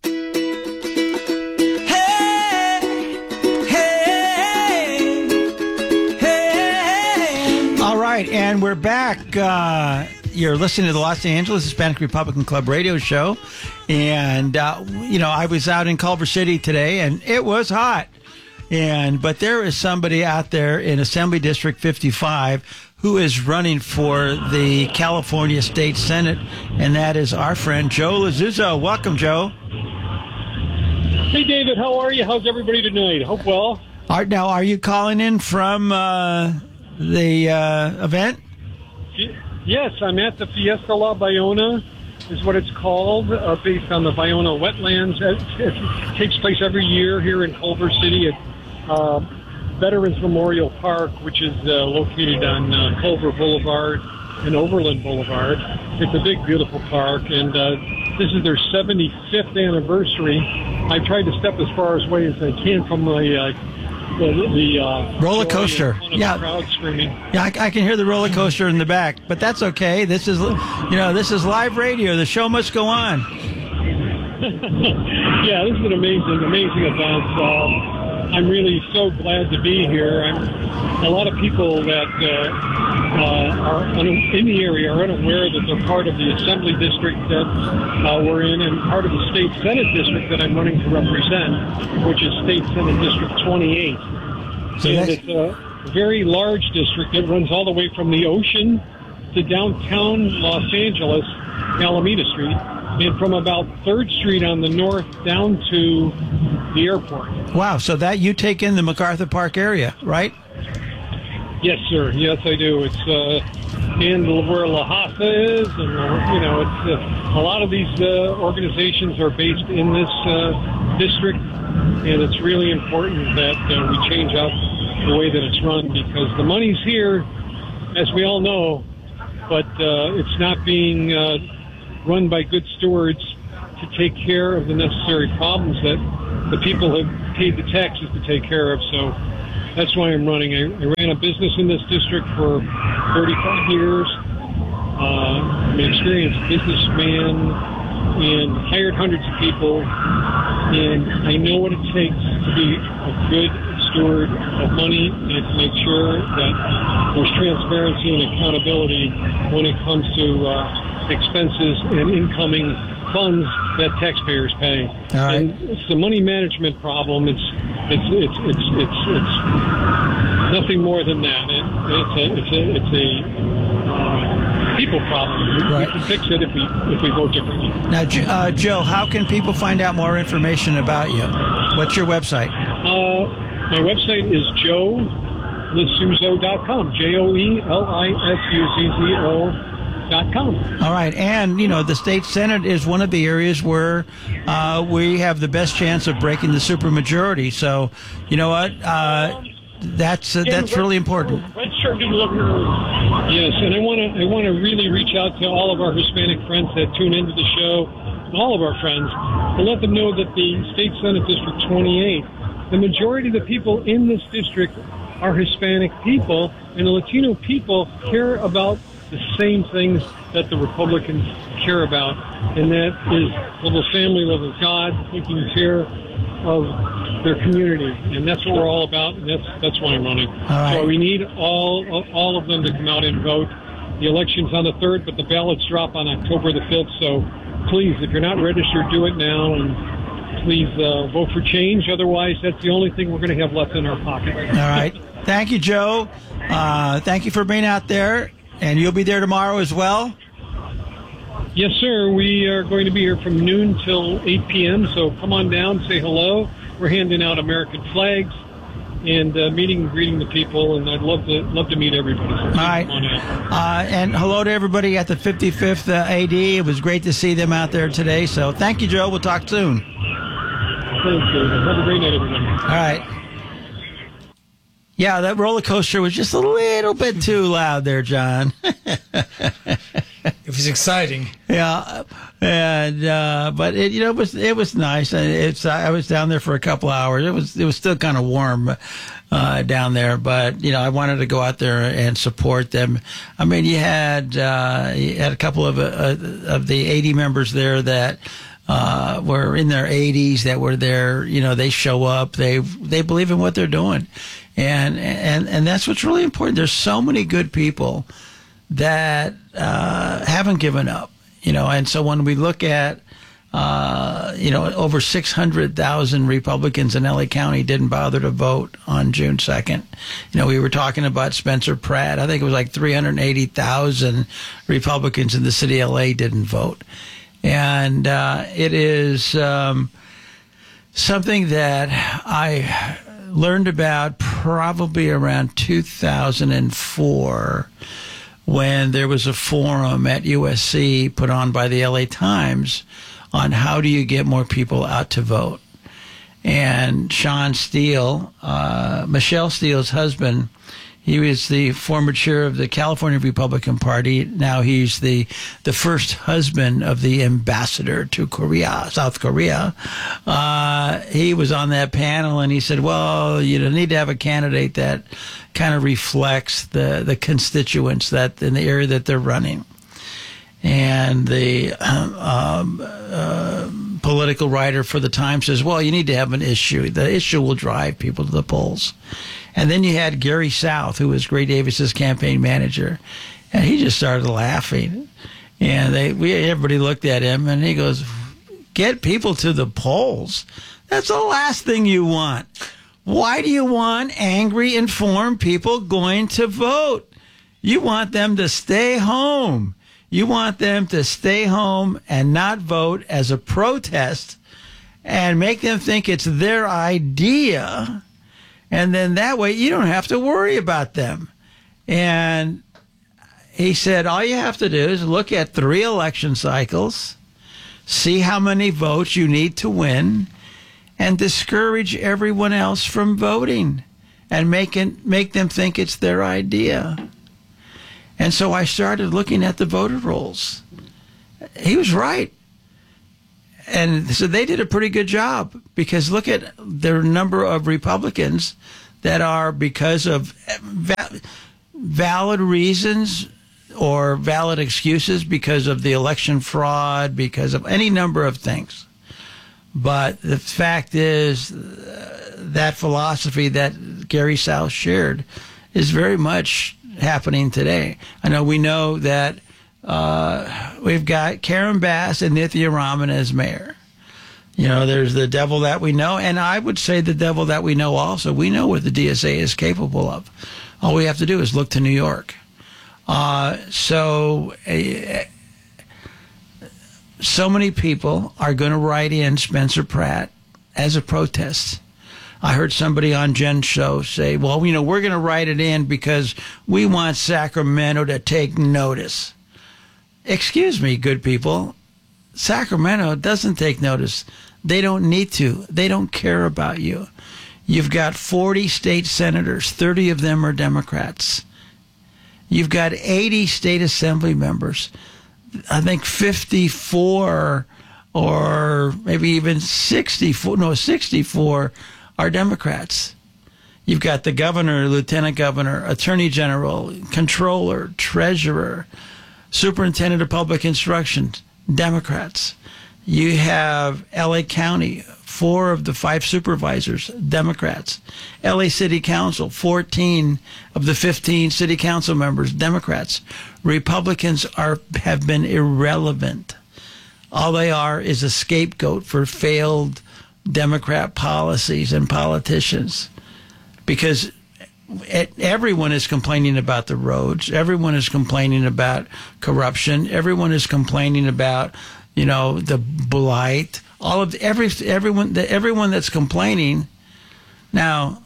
And we're back. Uh, you're listening to the Los Angeles Hispanic Republican Club radio show. And, uh, you know, I was out in Culver City today, and it was hot. And but there is somebody out there in Assembly District fifty-five who is running for the California State Senate, and that is our friend Joe Lazuzzo. Welcome, Joe. Hey, David. How are you? How's everybody tonight? Hope well. Are, now, are you calling in from... Uh, the uh, event? Yes, I'm at the Fiesta La Bayona, is what it's called, uh, based on the Bayona wetlands. It, it takes place every year here in Culver City at uh, Veterans Memorial Park, which is uh, located on uh, Culver Boulevard and Overland Boulevard. It's a big, beautiful park, and uh, this is their seventy-fifth anniversary. I tried to step as far away as I can from my uh, The, the uh, roller coaster, yeah. Crowd screaming. Yeah, I, I can hear the roller coaster in the back, but that's okay. This is, you know, this is live radio. The show must go on. Yeah, this is an amazing, amazing event. Um, I'm really so glad to be here. I'm, a lot of people that uh, uh, are un- in the area are unaware that they're part of the Assembly District that uh, we're in, and part of the State Senate District that I'm running to represent, which is State Senate District twenty-eight. So and it's a very large district. It runs all the way from the ocean to downtown Los Angeles, Alameda Street, and from about third Street on the north down to the airport. Wow, so that you take in the MacArthur Park area, right? Yes, sir. Yes, I do. It's uh, and where La Haza is, and uh, you know, it's uh, a lot of these uh, organizations are based in this uh, district, and it's really important that uh, we change up the way that it's run, because the money's here, as we all know, but uh, it's not being uh, run by good stewards to take care of the necessary problems that the people have paid the taxes to take care of. So that's why I'm running. I, I ran a business in this district for thirty-five years. Uh, I'm an experienced businessman and hired hundreds of people, and I know what it takes to be a good steward of money and to make sure that there's transparency and accountability when it comes to uh, expenses and incoming funds that taxpayers pay. All right. And it's the money management problem. It's it's it's it's it's, it's nothing more than that. It, it's a it's a it's a uh, people problem. We, Right. we can fix it if we if we vote differently. Now, Jo- uh, Joe, how can people find out more information about you? What's your website? Uh, my website is joe lisuzo dot com. J O E L I S U Z Z O dot com. All right, and you know the state senate is one of the areas where uh, we have the best chance of breaking the supermajority. So, you know what? Uh, that's uh, that's really important. Register to look early. Yes, and I want to I want to really reach out to all of our Hispanic friends that tune into the show, and all of our friends, to let them know that the state senate district twenty-eight, the majority of the people in this district are Hispanic people, and the Latino people care about the same things that the Republicans care about, and that is love of family, love of God, taking care of their community, and that's what we're all about, and that's that's why I'm running. right. So we need all all of them to come out and vote. The election's on the third, but the ballots drop on October the fifth, so please, if you're not registered, do it now, and please uh, vote for change. Otherwise, that's the only thing we're going to have left in our pocket. All right. Thank you, Joe. Uh, thank you for being out there. And you'll be there tomorrow as well? Yes, sir. We are going to be here from noon till eight p.m., so come on down, say hello. We're handing out American flags and uh, meeting and greeting the people, and I'd love to love to meet everybody. So All right. come on out. Uh, and hello to everybody at the fifty-fifth uh, A D. It was great to see them out there today. So thank you, Joe. We'll talk soon. Thank you. Have a great night, everybody. All right. Yeah, that roller coaster was just a little bit too loud there, John. It was exciting. Yeah, and uh, but it you know it was it was nice. And It's I was down there for a couple hours. It was it was still kind of warm uh, down there, but you know I wanted to go out there and support them. I mean, you had uh, you had a couple of uh, of the eighty members there that. Uh, were in their eighties that were there. You know, they show up. They they believe in what they're doing, and and and that's what's really important. There's so many good people that uh, haven't given up. You know, and so when we look at uh, you know over six hundred thousand Republicans in L A County didn't bother to vote on June second. You know, we were talking about Spencer Pratt. I think it was like three hundred eighty thousand Republicans in the city of L A didn't vote. And uh, it is um, something that I learned about probably around two thousand four when there was a forum at U S C put on by the L A Times on how do you get more people out to vote. And Sean Steele, uh, Michelle Steele's husband, he was the former chair of the California Republican Party. Now he's the the first husband of the ambassador to Korea, South Korea. Uh, he was on that panel, and he said, well, you need to have a candidate that kind of reflects the, the constituents that in the area that they're running. And the um, um, uh, political writer for the Times says, well, you need to have an issue. The issue will drive people to the polls. And then you had Gary South, who was Gray Davis's campaign manager, and he just started laughing. And they, we, everybody looked at him, and he goes, "Get people to the polls. That's the last thing you want. Why do you want angry, informed people going to vote? You want them to stay home. You want them to stay home and not vote as a protest and make them think it's their idea. And then that way you don't have to worry about them. And he said, all you have to do is look at three election cycles, see how many votes you need to win, and discourage everyone else from voting and make, it, make them think it's their idea. And so I started looking at the voter rolls. He was right. And so they did a pretty good job, because look at the number of Republicans that are, because of va- valid reasons or valid excuses, because of the election fraud, because of any number of things. But the fact is, uh, that philosophy that Gary South shared is very much happening today. I know we know that uh, we've got Karen Bass and Nithya Raman as mayor. You know, there's the devil that we know, and I would say the devil that we know also. We know what the D S A is capable of. All we have to do is look to New York. Uh, so, uh, so many people are going to write in Spencer Pratt as a protest. I heard somebody on Jen's show say, well, you know, we're going to write it in because we want Sacramento to take notice. Excuse me, good people. Sacramento doesn't take notice. They don't need to. They don't care about you. You've got forty state senators. thirty of them are Democrats. You've got eighty state assembly members. I think fifty-four or maybe even sixty-four, no, sixty-four are Democrats. You've got the governor, lieutenant governor, attorney general, controller, treasurer, superintendent of public instruction, Democrats. You have L A County, four of the five supervisors, Democrats. L A City Council, fourteen of the fifteen city council members, Democrats. Republicans are have been irrelevant. All they are is a scapegoat for failed Democrat policies and politicians, because everyone is complaining about the roads. Everyone is complaining about corruption. Everyone is complaining about, you know, the blight. All of every everyone the, everyone that's complaining now,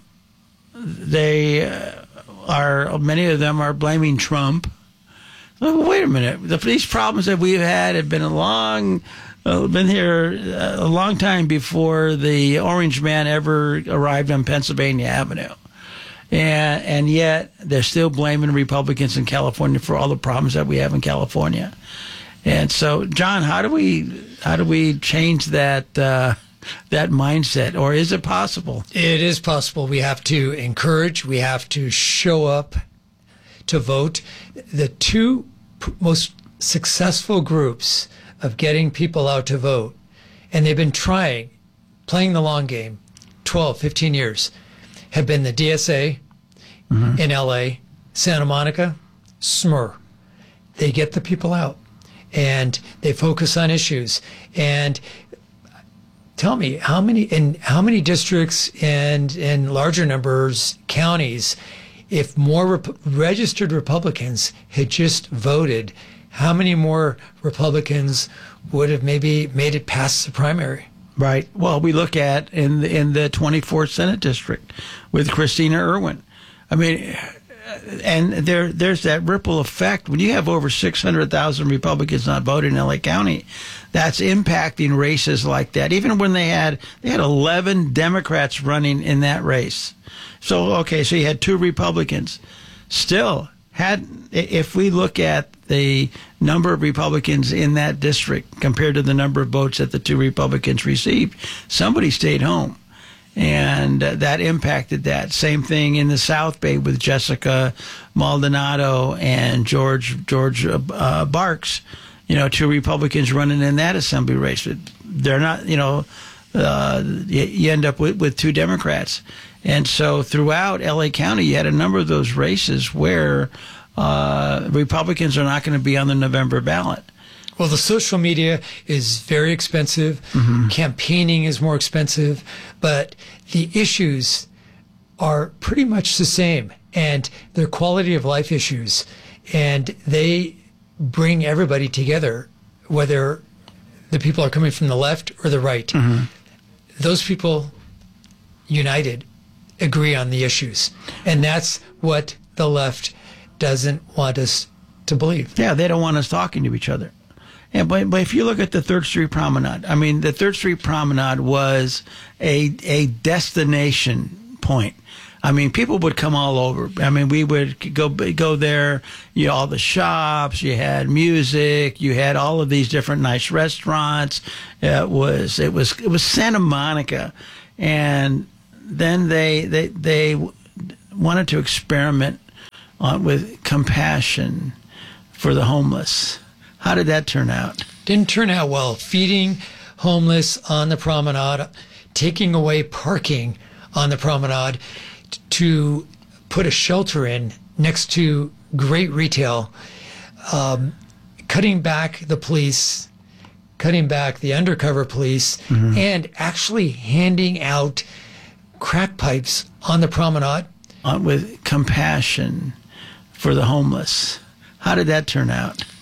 they uh, are many of them are blaming Trump. Well, wait a minute. The, these problems that we've had have been a long. Uh, been here a long time before the Orange Man ever arrived on Pennsylvania Avenue. And, and yet they're still blaming Republicans in California for all the problems that we have in California. And so, John, how do we how do we change that uh, that mindset, or is it possible? It is possible. We have to encourage. We have to show up to vote. The two p- most successful groups of getting people out to vote, and they've been trying, playing the long game, twelve, fifteen years, have been the D S A mm-hmm. in L A, Santa Monica, S M R. They get the people out, and they focus on issues. And tell me, how many in how many districts and in larger numbers, counties, if more rep- registered Republicans had just voted, how many more Republicans would have maybe made it past the primary? Right. Well, we look at in the, in the twenty-fourth Senate District with Christina Irwin. I mean, and there there's that ripple effect. When you have over six hundred thousand Republicans not voting in L A County, that's impacting races like that. Even when they had they had eleven Democrats running in that race. So, okay, so you had two Republicans. Still, had if we look at the number of Republicans in that district compared to the number of votes that the two Republicans received, somebody stayed home. And uh, that impacted that. Same thing in the South Bay with Jessica Maldonado and George George uh, Barks. You know, two Republicans running in that assembly race. They're not, you know, uh, you, you end up with, with two Democrats. And so throughout L A County, you had a number of those races where uh, Republicans are not going to be on the November ballot. Well, the social media is very expensive. Mm-hmm. Campaigning is more expensive, but the issues are pretty much the same, and they're quality of life issues. and they bring everybody together, whether the people are coming from the left or the right. Mm-hmm. Those people united agree on the issues, and that's what the left doesn't want us to believe. Yeah, they don't want us talking to each other. And but, but if you look at the Third Street Promenade, I mean, the Third Street Promenade was a a destination point. I mean, people would come all over. I mean, we would go go there. You know, all the shops. You had music. You had all of these different nice restaurants. It was it was it was Santa Monica, and then they they they wanted to experiment on with compassion for the homeless. How did that turn out? Didn't turn out well. Feeding homeless on the promenade, taking away parking on the promenade to put a shelter in next to great retail, um, cutting back the police, cutting back the undercover police, mm-hmm. and actually handing out crack pipes on the promenade. Uh, with compassion for the homeless. How did that turn out?